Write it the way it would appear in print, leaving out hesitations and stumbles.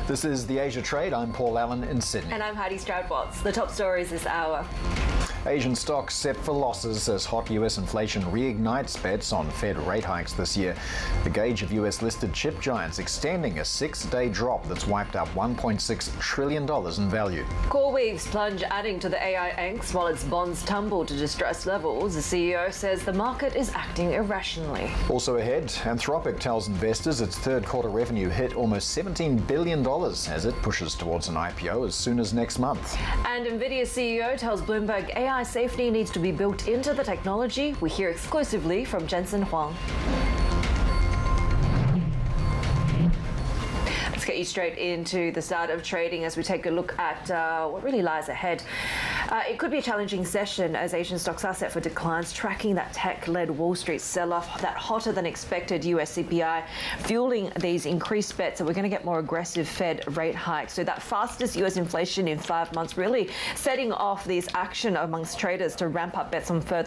This is the Asia Trade. I'm Paul Allen in Sydney. And I'm Heidi Stroud-Watts. The top stories this hour. Asian stocks set for losses as hot US inflation reignites bets on Fed rate hikes this year. The gauge of US-listed chip giants extending a six-day drop that's wiped out $1.6 trillion in value. CoreWeave's plunge adding to the AI angst while its bonds tumble to distressed levels. The CEO says the market is acting irrationally. Also ahead, Anthropic tells investors its third quarter revenue hit almost $17 billion as it pushes towards an IPO as soon as next month. And NVIDIA's CEO tells Bloomberg AI safety needs to be built into the technology. We hear exclusively from Jensen Huang. Let's get you straight into the start of trading as we take a look at what really lies ahead. It could be a challenging session as Asian stocks are set for declines, tracking that tech-led Wall Street sell-off, that hotter than expected US CPI, fueling these increased bets that we're going to get more aggressive Fed rate hikes. So that fastest US inflation in 5 months really setting off this action amongst traders to ramp up bets on further